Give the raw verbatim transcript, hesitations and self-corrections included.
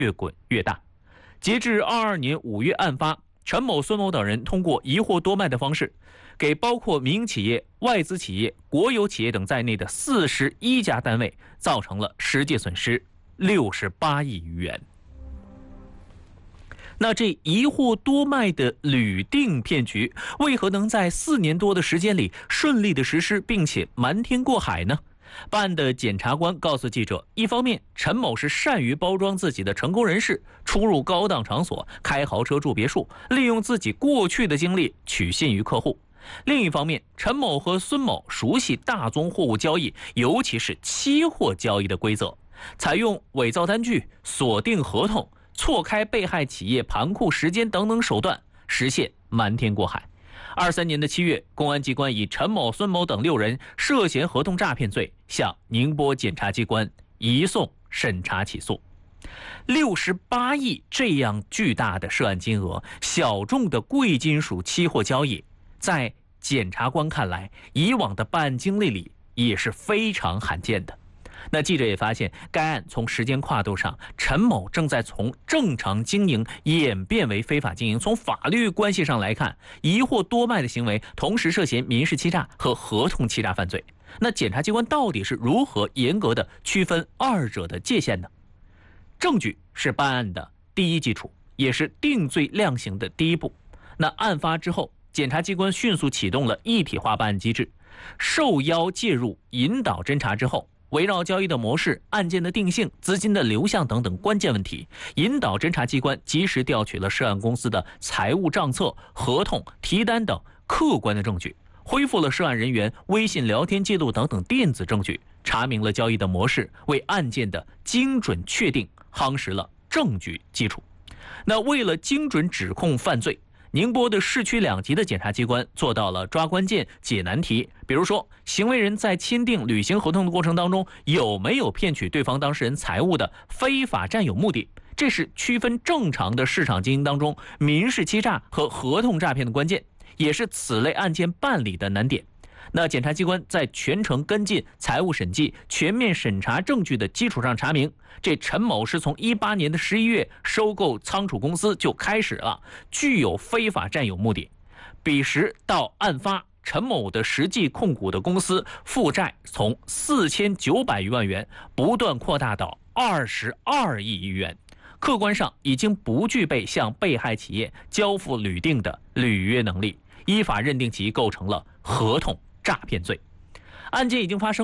越滚越大。截至二二年五月案发，陈某、孙某等人通过疑货多卖的方式，给包括民营企业、外资企业、国有企业等在内的四十一家单位造成了实际损失六十八亿余元。那这疑货多卖的铝锭骗局，为何能在四年多的时间里顺利的实施，并且瞒天过海呢？办案的检察官告诉记者，一方面，陈某是善于包装自己的成功人士，出入高档场所，开豪车住别墅，利用自己过去的经历取信于客户；另一方面，陈某和孙某熟悉大宗货物交易，尤其是期货交易的规则，采用伪造单据、锁定合同、错开被害企业盘库时间等等手段，实现瞒天过海。二三年的七月，公安机关以陈某、孙某等六人涉嫌合同诈骗罪，向宁波检察机关移送审查起诉。六十八亿这样巨大的涉案金额，小众的贵金属期货交易，在检察官看来，以往的办案经历里也是非常罕见的。那记者也发现，该案从时间跨度上，陈某正在从正常经营演变为非法经营。从法律关系上来看，疑货多卖的行为同时涉嫌民事欺诈和合同欺诈犯罪。那检察机关到底是如何严格的区分二者的界限呢？证据是办案的第一基础，也是定罪量刑的第一步。那案发之后，检察机关迅速启动了一体化办案机制，受邀介入引导侦查之后，围绕交易的模式、案件的定性、资金的流向等等关键问题，引导侦查机关及时调取了涉案公司的财务账册、合同、提单等客观的证据，恢复了涉案人员微信聊天记录等等电子证据，查明了交易的模式，为案件的精准确定夯实了证据基础。那为了精准指控犯罪，宁波的市区两级的检察机关做到了抓关键、解难题。比如说，行为人在签订履行合同的过程当中，有没有骗取对方当事人财物的非法占有目的，这是区分正常的市场经营当中民事欺诈和合同诈骗的关键，也是此类案件办理的难点。那检察机关在全程跟进财务审计、全面审查证据的基础上查明，这陈某是从一八年的十一月收购仓储公司就开始了，具有非法占有目的。彼时到案发，陈某的实际控股的公司负债从四千九百余万元不断扩大到二十二亿余元，客观上已经不具备向被害企业交付履锭的履约能力，依法认定其构成了合同诈骗罪。案件已经发生。